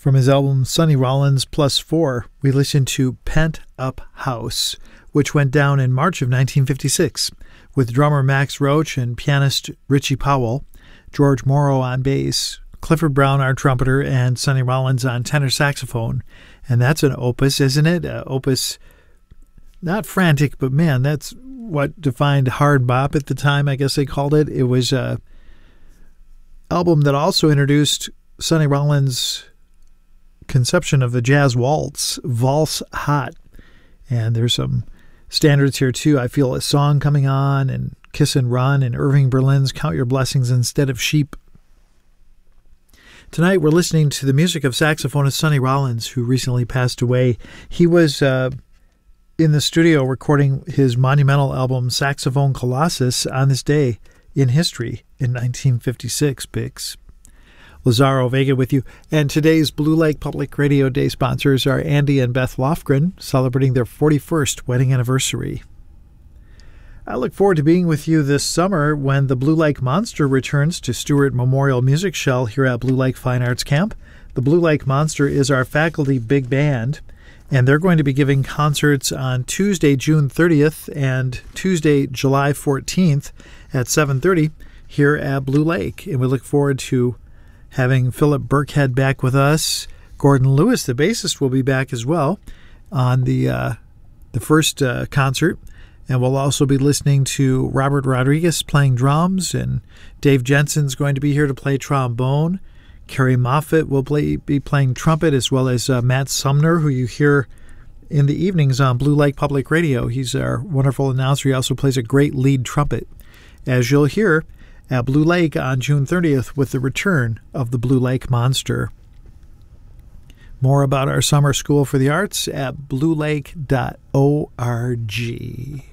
From his album Sonny Rollins Plus 4, we listened to Pent Up House, which went down in March of 1956, with drummer Max Roach and pianist Richie Powell, George Morrow on bass, Clifford Brown, our trumpeter, and Sonny Rollins on tenor saxophone. And that's an opus, isn't it? Opus, not frantic, but man, that's what defined hard bop at the time, I guess they called it. It was an album that also introduced Sonny Rollins' conception of the jazz waltz, Valse Hot. And there's some standards here too. I Feel a Song coming on, and Kiss and Run, and Irving Berlin's Count Your Blessings Instead of Sheep. Tonight we're listening to the music of saxophonist Sonny Rollins, who recently passed away. He was in the studio recording his monumental album Saxophone Colossus on this day in history in 1956, Bix. Lazaro Vega with you. And today's Blue Lake Public Radio Day sponsors are Andy and Beth Lofgren, celebrating their 41st wedding anniversary. I look forward to being with you this summer when the Blue Lake Monster returns to Stewart Memorial Music Shell here at Blue Lake Fine Arts Camp. The Blue Lake Monster is our faculty big band, and they're going to be giving concerts on Tuesday, June 30th and Tuesday, July 14th at 7:30 here at Blue Lake. And we look forward to having Philip Burkhead back with us. Gordon Lewis, the bassist, will be back as well on the first concert. And we'll also be listening to Robert Rodriguez playing drums, and Dave Jensen's going to be here to play trombone. Kerry Moffitt will be playing trumpet, as well as Matt Sumner, who you hear in the evenings on Blue Lake Public Radio. He's our wonderful announcer. He also plays a great lead trumpet, as you'll hear at Blue Lake on June 30th with the return of the Blue Lake Monster. More about our Summer School for the Arts at bluelake.org.